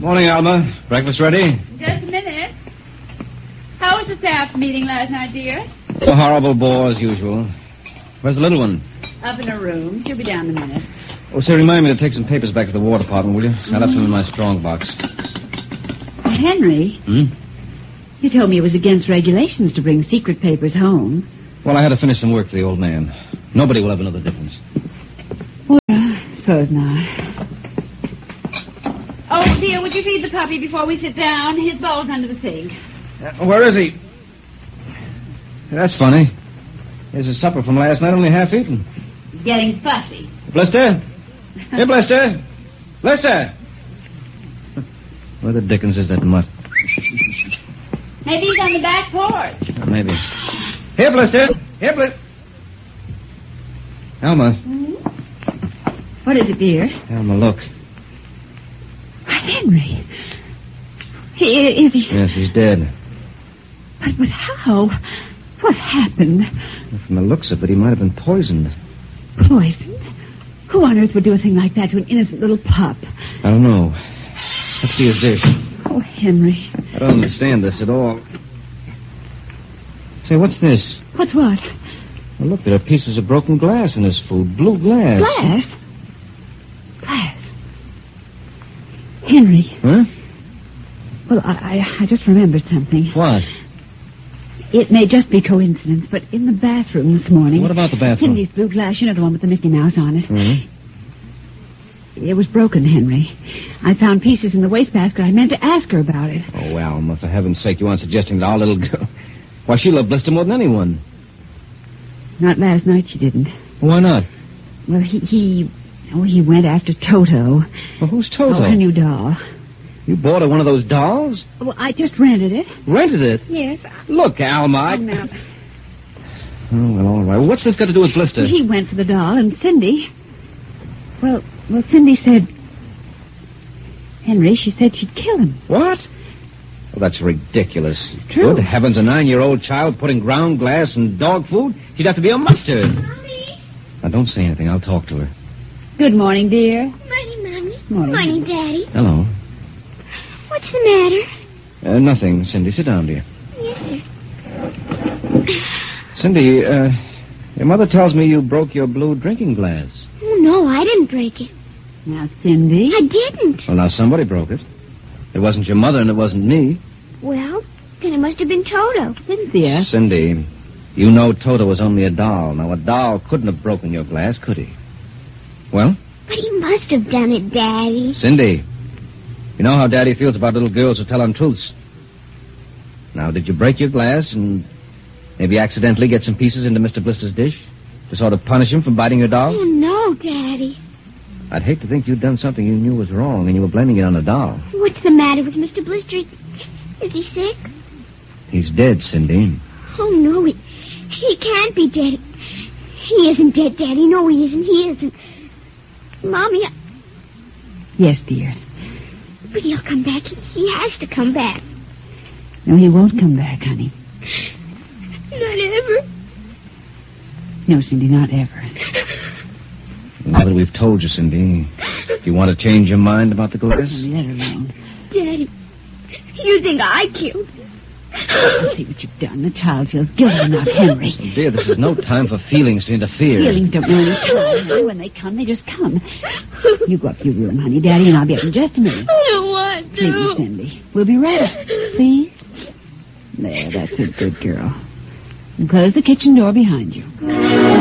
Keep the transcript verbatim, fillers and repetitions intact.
Morning, Alma. Breakfast ready? Just a minute. How was the staff meeting last night, dear? A horrible bore, as usual. Where's the little one? Up in her room. She'll be down in a minute. Oh, say, remind me to take some papers back to the War Department, will you? Mm-hmm. I left them in my strong box. Henry? Hmm? You told me it was against regulations to bring secret papers home. Well, I had to finish some work for the old man. Nobody will ever know the difference. Well, I suppose not. Oh, dear, would you feed the puppy before we sit down? His bowl's under the sink. Uh, where is he? That's funny. Here's his supper from last night, only half eaten. Getting fussy. Blister? Hey, Blister? Blister! Where the dickens is that mutt? Maybe he's on the back porch. Uh, maybe. Here, Blister. Here, Blister. Alma. Hmm? What is it, dear? Alma, look. Henry. He, is he? Yes, he's dead. But, but how? What happened? From the looks of it, he might have been poisoned. Poisoned? Who on earth would do a thing like that to an innocent little pup? I don't know. Let's see his dish. Oh, Henry. I don't understand this at all. Say, what's this? What's what? Well, look, there are pieces of broken glass in his food. Blue glass. Glass? Glass. Henry. Huh? Well, I, I, I just remembered something. What? It may just be coincidence, but in the bathroom this morning... What about the bathroom? Cindy's blue glass, you know, the one with the Mickey Mouse on it. Mm-hmm. It was broken, Henry. I found pieces in the wastebasket. I meant to ask her about it. Oh, Alma, for heaven's sake, you aren't suggesting that our little girl... Why, she loved Blister more than anyone. Not last night, she didn't. Why not? Well, he... he oh, he went after Toto. Well, who's Toto? Oh, her new doll. You bought her one of those dolls? Well, I just rented it. Rented it? Yes. Look, Alma, I... Oh, no. Oh, well, all right. Well, what's this got to do with Blister? He went for the doll, and Cindy... Well, well, Cindy said... Henry, she said she'd kill him. What? Well, that's ridiculous. True. Good heavens, a nine-year-old child putting ground glass in dog food? She'd have to be a monster. Mommy. Now, don't say anything. I'll talk to her. Good morning, dear. Morning, Mommy. Morning. Morning, Daddy. Hello. What's the matter? Uh, nothing, Cindy. Sit down, dear. Yes, sir. Cindy, uh, your mother tells me you broke your blue drinking glass. Oh, no, I didn't break it. Now, Cindy... I didn't. Well, now, somebody broke it. It wasn't your mother and it wasn't me. Well, then it must have been Toto. Cynthia. Cindy, you know Toto was only a doll. Now, a doll couldn't have broken your glass, could he? Well? But he must have done it, Daddy. Cindy, you know how Daddy feels about little girls who tell untruths. Now, did you break your glass and maybe accidentally get some pieces into Mister Blister's dish to sort of punish him for biting your doll? Oh, no, Daddy. I'd hate to think you'd done something you knew was wrong and you were blaming it on a doll. What's the matter with Mister Blister? Is he sick? He's dead, Cindy. Oh, no, he, he can't be dead. He isn't dead, Daddy. No, he isn't. He isn't. Mommy, I... Yes, dear. But he'll come back. He, he has to come back. No, he won't come back, honey. Not ever. No, Cindy, not ever. Now that we've told you, Cindy, do you want to change your mind about the glass? Let her alone. Daddy, you think I killed him? See what you've done. The child feels guilty, not Henry. Oh, dear, this is no time for feelings to interfere. Feelings don't know any time, honey. When they come, they just come. You go up to your room, honey, Daddy, and I'll be up in just a minute. I don't want to. Please, Cindy. We'll be right up. Please? There, that's a good girl. And close the kitchen door behind you.